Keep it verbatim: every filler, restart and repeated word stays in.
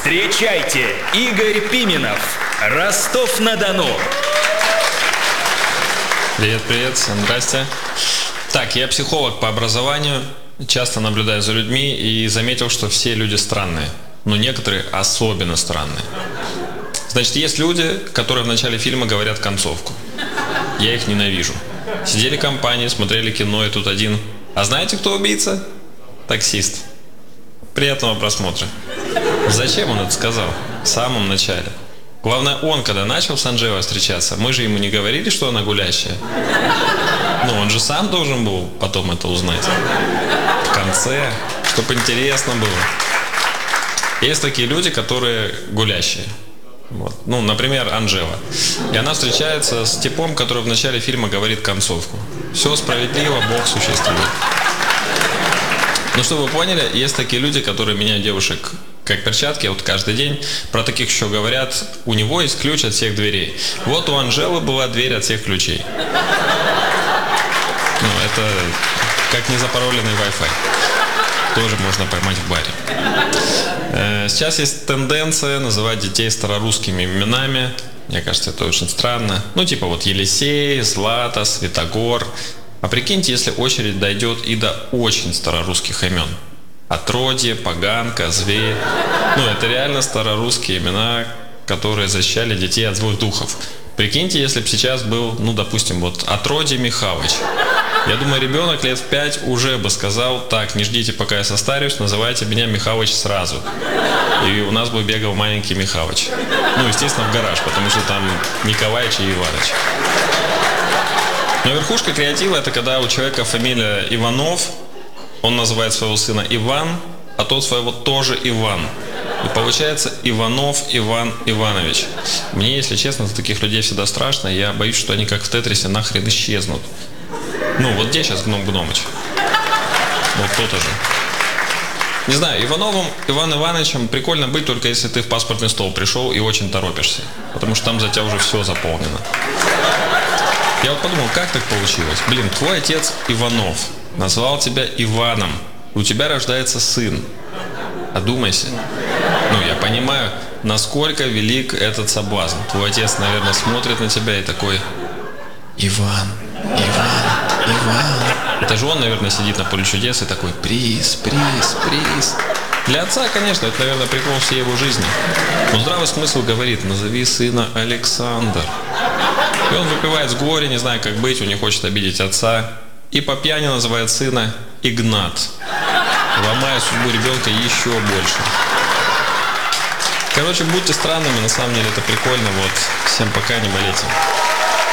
Встречайте, Игорь Пименов, Ростов-на-Дону. Привет, привет, всем здрасте. Так, я психолог по образованию, часто наблюдаю за людьми и заметил, что все люди странные, но некоторые особенно странные. Значит, есть люди, которые в начале фильма говорят концовку. Я их ненавижу. Сидели в компании, смотрели кино, и тут один: а знаете, кто убийца? Таксист. Приятного просмотра. Зачем он это сказал? В самом начале. Главное, он, когда начал с Анжелой встречаться, мы же ему не говорили, что она гулящая. Ну, он же сам должен был потом это узнать. В конце, чтобы интересно было. Есть такие люди, которые гулящие. Вот. Ну, например, Анжела. И она встречается с типом, который в начале фильма говорит концовку. Все справедливо, Бог существует. Ну, чтобы вы поняли, есть такие люди, которые меняют девушек как перчатки, вот каждый день. Про таких еще говорят: у него есть ключ от всех дверей. Вот у Анжелы была дверь от всех ключей. Ну, это как незапароленный Wi-Fi. Тоже можно поймать в баре. Сейчас есть тенденция называть детей старорусскими именами. Мне кажется, это очень странно. Ну, типа вот Елисей, Злата, Святогор. А прикиньте, если очередь дойдет и до очень старорусских имен. Отродье, Поганка, Зверь. Ну, это реально старорусские имена, которые защищали детей от злых духов. Прикиньте, если бы сейчас был, ну, допустим, вот Отродье Михалыч. Я думаю, ребенок лет в пять уже бы сказал: так, не ждите, пока я состарюсь, называйте меня Михалыч сразу. И у нас бы бегал маленький Михалыч. Ну, естественно, в гараж, потому что там Николаич и Иваныч. Но верхушка креатива — это когда у человека фамилия Иванов, он называет своего сына Иван, а тот своего тоже Иван. И получается Иванов Иван Иванович. Мне, если честно, за таких людей всегда страшно. Я боюсь, что они как в Тетрисе нахрен исчезнут. Ну, вот где сейчас Гном Гномыч? Вот кто-то же. Не знаю, Ивановым Иван Ивановичем прикольно быть, только если ты в паспортный стол пришел и очень торопишься. Потому что там за тебя уже все заполнено. Я вот подумал, как так получилось? Блин, твой отец Иванов назвал тебя Иваном. У тебя рождается сын. Одумайся. Ну, я понимаю, насколько велик этот соблазн. Твой отец, наверное, смотрит на тебя и такой: Иван, Иван, Иван. Это же он, наверное, сидит на поле чудес и такой: приз, приз, приз. Для отца, конечно, это, наверное, прикол всей его жизни. Но здравый смысл говорит: назови сына Александр. И он выпивает с горя, не знаю, как быть, он не хочет обидеть отца. И по пьяни называет сына Игнат, ломая судьбу ребенка еще больше. Короче, будьте странными, на самом деле это прикольно. Вот, всем пока, не болейте.